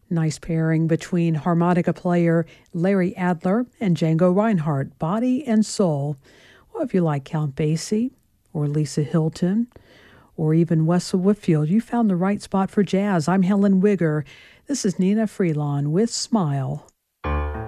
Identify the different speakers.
Speaker 1: Nice pairing between harmonica player Larry Adler and Django Reinhardt, Body and Soul. Or if you like Count Basie or Lisa Hilton or even Wessel Whitfield, you found the right spot for jazz. I'm Helen Wigger. This is Nina Freelon with Smile.